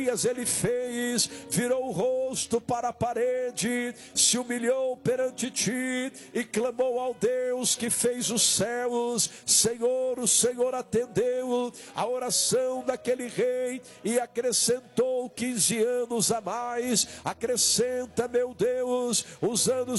ele fez, virou o rosto para a parede, se humilhou perante ti e clamou ao Deus que fez os céus. Senhor, o Senhor atendeu a oração daquele rei e acrescentou 15 anos a mais. Acrescenta, meu Deus, os anos